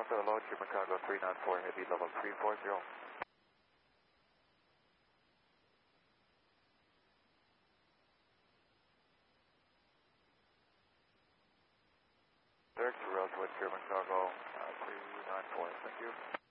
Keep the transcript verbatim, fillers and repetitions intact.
Delta, hello, German Cargo three nine four, heavy level three four zero. Direct to Rosewood, German Cargo uh, three nine four, thank you.